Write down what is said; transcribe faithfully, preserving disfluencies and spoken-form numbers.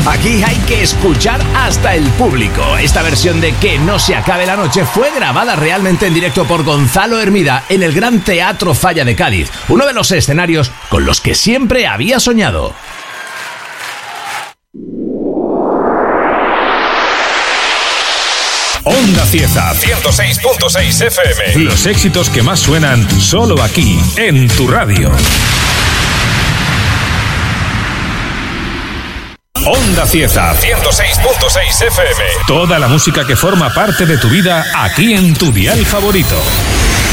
Aquí hay que escuchar hasta el público. Esta versión de Que no se acabe la noche fue grabada realmente en directo por Gonzalo Hermida en el Gran Teatro Falla de Cádiz, uno de los escenarios con los que siempre había soñado. Onda Cieza ciento seis punto seis F M. Los éxitos que más suenan solo aquí, en tu radio. Onda Cieza ciento seis punto seis F M. Toda la música que forma parte de tu vida aquí en tu dial favorito.